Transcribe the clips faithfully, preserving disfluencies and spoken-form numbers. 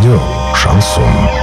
Радио «Шансон».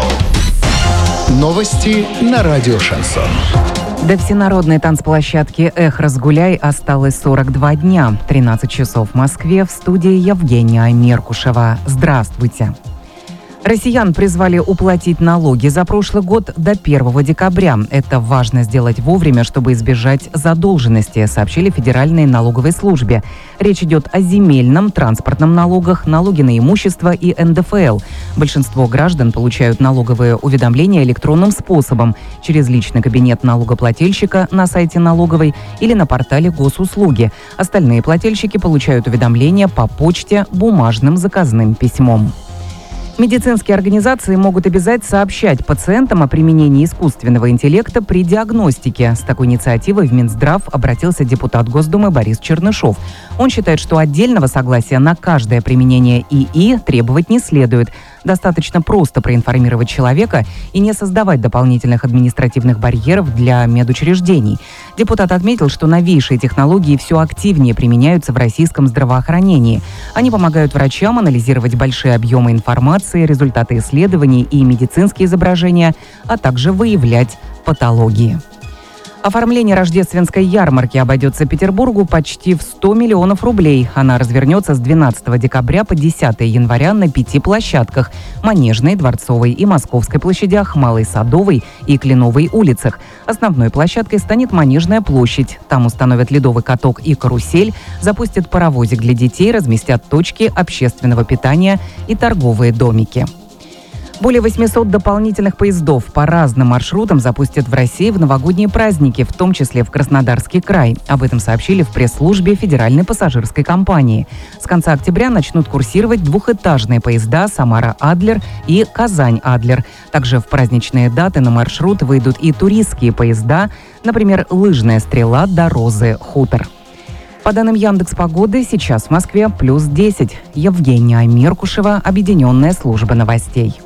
Новости на радио «Шансон». До всенародной танцплощадки «Эх, разгуляй» осталось сорок два дня. тринадцать часов в Москве. В студии Евгения Меркушева. Здравствуйте. Россиян призвали уплатить налоги за прошлый год до первого декабря. Это важно сделать вовремя, чтобы избежать задолженности, сообщили в Федеральной налоговой службе. Речь идет о земельном, транспортном налогах, налоге на имущество и эн дэ эф эл. Большинство граждан получают налоговые уведомления электронным способом через личный кабинет налогоплательщика на сайте налоговой или на портале госуслуги. Остальные плательщики получают уведомления по почте бумажным заказным письмом. Медицинские организации могут обязать сообщать пациентам о применении искусственного интеллекта при диагностике. С такой инициативой в Минздрав обратился депутат Госдумы Борис Чернышов. Он считает, что отдельного согласия на каждое применение ИИ требовать не следует. Достаточно просто проинформировать человека и не создавать дополнительных административных барьеров для медучреждений. Депутат отметил, что новейшие технологии все активнее применяются в российском здравоохранении. Они помогают врачам анализировать большие объемы информации, результаты исследований и медицинские изображения, а также выявлять патологии. Оформление рождественской ярмарки обойдется Петербургу почти в сто миллионов рублей. Она развернется с двенадцатого декабря по десятого января на пяти площадках – Манежной, Дворцовой и Московской площадях, Малой Садовой и Кленовой улицах. Основной площадкой станет Манежная площадь. Там установят ледовый каток и карусель, запустят паровозик для детей, разместят точки общественного питания и торговые домики. Более восьмисот дополнительных поездов по разным маршрутам запустят в России в новогодние праздники, в том числе в Краснодарский край. Об этом сообщили в пресс-службе Федеральной пассажирской компании. С конца октября начнут курсировать двухэтажные поезда «Самара-Адлер» и «Казань-Адлер». Также в праздничные даты на маршрут выйдут и туристские поезда, например, «Лыжная стрела» до «Розы-Хутор». По данным Яндекс.Погоды, сейчас в Москве плюс десять. Евгения Меркушева, Объединенная служба новостей.